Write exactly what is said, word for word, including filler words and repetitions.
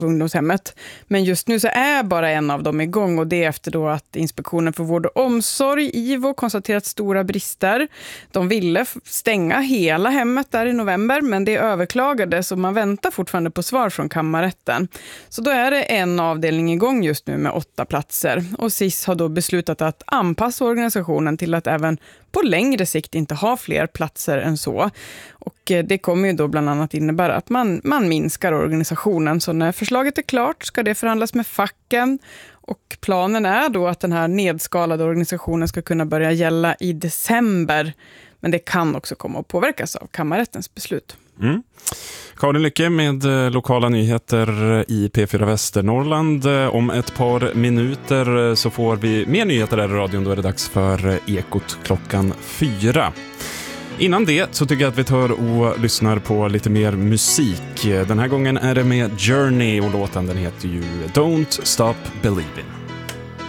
ungdomshemmet. Men just nu så är bara en av dem igång och det är efter då att Inspektionen för vård och omsorg, I V O, konstaterat stora brister. De ville stänga hela hemmet där i november men det överklagades så man väntar fortfarande på svar från kammarrätten. Så då är det en avdelning igång just nu med åtta platser och S I S har då beslutat att anpassa organisationen till att även på längre sikt inte ha fler platser än så. Och det kommer ju då bland annat innebära att man, man minskar organisationen. Så när förslaget är klart ska det förhandlas med facken. Och planen är då att den här nedskalade organisationen ska kunna börja gälla i december. Men det kan också komma att påverkas av kammarrättens beslut. Mm. Karin Lycke med lokala nyheter i P fyra Västernorrland. Om ett par minuter så får vi mer nyheter där i radion. Då är det dags för Ekot klockan fyra. Innan det så tycker jag att vi tar och lyssnar på lite mer musik. Den här gången är det med Journey och låten den heter ju Don't Stop Believing.